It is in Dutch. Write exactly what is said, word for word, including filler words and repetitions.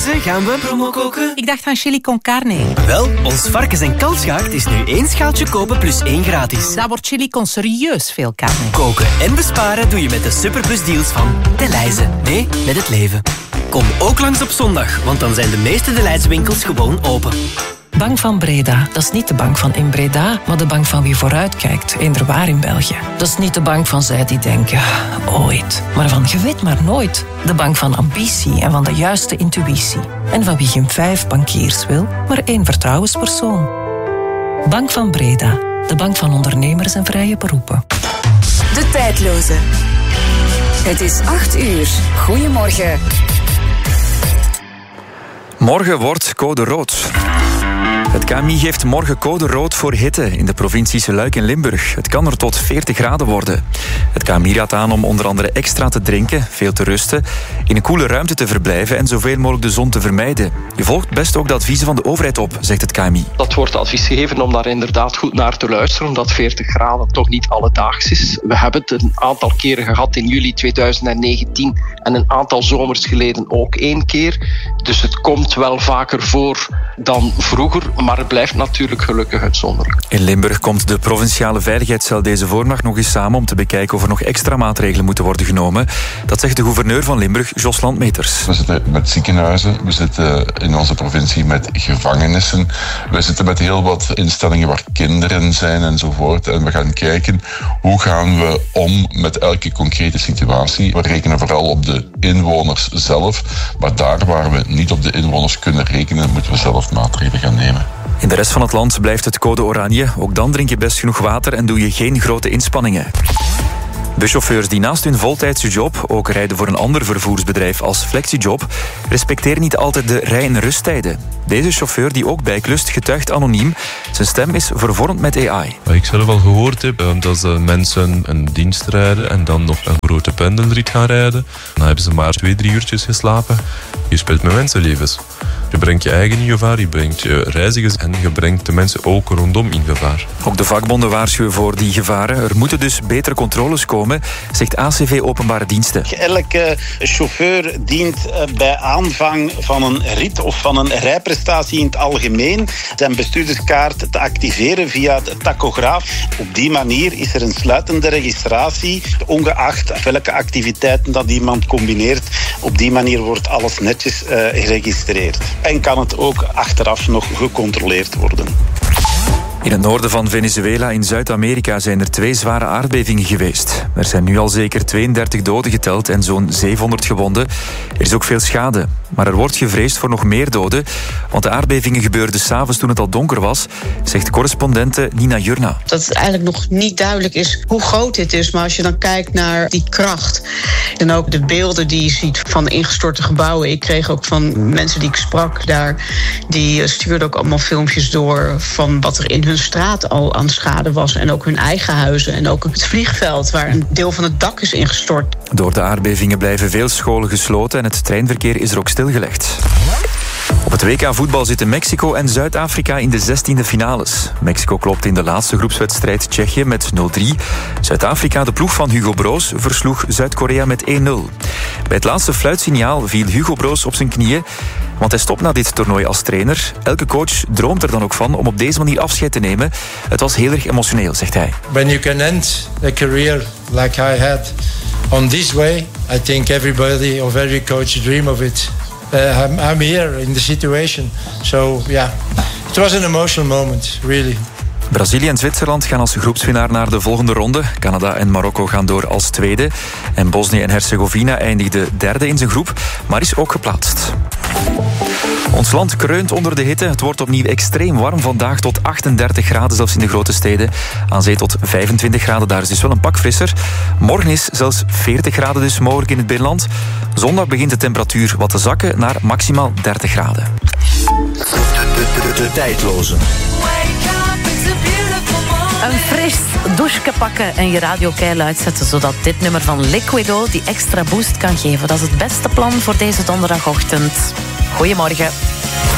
Leize gaan we promo koken. Ik dacht aan chili con carne. Wel, ons varkens- en kalfsgaard is nu één schaaltje kopen plus één gratis. Dat wordt chili con serieus veel carne. Koken en besparen doe je met de Superplus deals van De Leize. Nee, met het leven. Kom ook langs op zondag, want dan zijn de meeste De Leize winkels gewoon open. Bank van Breda, dat is niet de bank van in Breda, maar de bank van wie vooruitkijkt, eender waar in België. Dat is niet de bank van zij die denken, ooit, maar van je weet maar nooit. De bank van ambitie en van de juiste intuïtie. En van wie geen vijf bankiers wil, maar één vertrouwenspersoon. Bank van Breda, de bank van ondernemers en vrije beroepen. De Tijdloze. Het is acht uur. Goedemorgen. Morgen wordt code rood. Het K M I geeft morgen code rood voor hitte in de provincies Luik en Limburg. Het kan er tot veertig graden worden. Het K M I raadt aan om onder andere extra te drinken, veel te rusten, in een koele ruimte te verblijven en zoveel mogelijk de zon te vermijden. Je volgt best ook de adviezen van de overheid op, zegt het K M I. Dat wordt advies gegeven om daar inderdaad goed naar te luisteren, omdat veertig graden toch niet alledaags is. We hebben het een aantal keren gehad in juli tweeduizend negentien en een aantal zomers geleden ook één keer. Dus het komt wel vaker voor dan vroeger, maar het blijft natuurlijk gelukkig uitzonderlijk. In Limburg komt de provinciale veiligheidscel deze voornacht nog eens samen om te bekijken of er nog extra maatregelen moeten worden genomen. Dat zegt de gouverneur van Limburg, Jos Landmeters. We zitten met ziekenhuizen, we zitten in onze provincie met gevangenissen, we zitten met heel wat instellingen waar kinderen zijn enzovoort. En we gaan kijken hoe gaan we om met elke concrete situatie. We rekenen vooral op de inwoners zelf, maar daar waar we niet op de inwoners kunnen rekenen, moeten we zelf maatregelen gaan nemen. In de rest van het land blijft het code oranje. Ook dan drink je best genoeg water en doe je geen grote inspanningen. Buschauffeurs die naast hun voltijdse job ook rijden voor een ander vervoersbedrijf als Flexijob, respecteren niet altijd de rij- en rusttijden. Deze chauffeur die ook bijklust getuigt anoniem. Zijn stem is vervormd met A I. Wat ik zelf al gehoord heb, dat mensen een dienst rijden en dan nog een grote pendelrit gaan rijden. Dan hebben ze maar twee, drie uurtjes geslapen. Je speelt met mensenlevens. Je brengt je eigen in gevaar, je brengt je reizigers en je brengt de mensen ook rondom in gevaar. Ook de vakbonden waarschuwen voor die gevaren. Er moeten dus betere controles komen, zegt A C V Openbare Diensten. Elke chauffeur dient bij aanvang van een rit of van een rijprestatie in het algemeen zijn bestuurderskaart te activeren via de tachograaf. Op die manier is er een sluitende registratie, ongeacht welke activiteiten dat iemand combineert. Op die manier wordt alles netjes uh, geregistreerd. En kan het ook achteraf nog gecontroleerd worden. In het noorden van Venezuela in Zuid-Amerika zijn er twee zware aardbevingen geweest. Er zijn nu al zeker tweeëndertig doden geteld en zo'n zevenhonderd gewonden. Er is ook veel schade. Maar er wordt gevreesd voor nog meer doden, want de aardbevingen gebeurden 's avonds toen het al donker was, zegt correspondente Nina Jurna. Dat het eigenlijk nog niet duidelijk is hoe groot dit is, maar als je dan kijkt naar die kracht en ook de beelden die je ziet van ingestorte gebouwen. Ik kreeg ook van mensen die ik sprak daar, die stuurden ook allemaal filmpjes door van wat er in hun straat al aan schade was en ook hun eigen huizen en ook het vliegveld waar een deel van het dak is ingestort. Door de aardbevingen blijven veel scholen gesloten en het treinverkeer is er ook stilgelegd. Op het W K voetbal zitten Mexico en Zuid-Afrika in de zestiende finales. Mexico klopte in de laatste groepswedstrijd Tsjechië met nul drie. Zuid-Afrika, de ploeg van Hugo Broos, versloeg Zuid-Korea met één nul. Bij het laatste fluitsignaal viel Hugo Broos op zijn knieën, want hij stopt na dit toernooi als trainer. Elke coach droomt er dan ook van om op deze manier afscheid te nemen. Het was heel erg emotioneel, zegt hij. When you can end a career like I had on this way, I think everybody of every coach dream of it. Uh, I'm, I'm here in the situation. So yeah, it was an emotional moment, really. Brazilië en Zwitserland gaan als groepswinnaar naar de volgende ronde. Canada en Marokko gaan door als tweede. En Bosnië en Herzegovina eindigde derde in zijn groep, maar is ook geplaatst. Ons land kreunt onder de hitte. Het wordt opnieuw extreem warm vandaag, tot achtendertig graden zelfs in de grote steden. Aan zee tot vijfentwintig graden, daar is dus wel een pak frisser. Morgen is zelfs veertig graden dus mogelijk in het binnenland. Zondag begint de temperatuur wat te zakken naar maximaal dertig graden. De, de, de, de tijdloze. Een fris douche pakken en je radio keil uitzetten, zodat dit nummer van Liquido die extra boost kan geven. Dat is het beste plan voor deze donderdagochtend. Goedemorgen.